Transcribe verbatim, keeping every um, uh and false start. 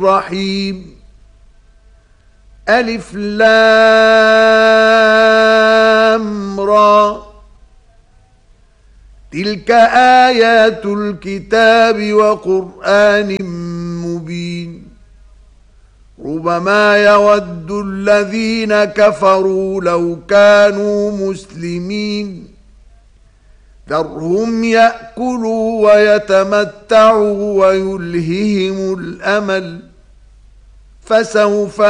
الرحيم. ألف لام را، تلك آيات الكتاب وقرآن مبين. ربما يود الذين كفروا لو كانوا مسلمين، ذرهم يأكلوا ويتمتعوا ويلههم الأمل، فسوف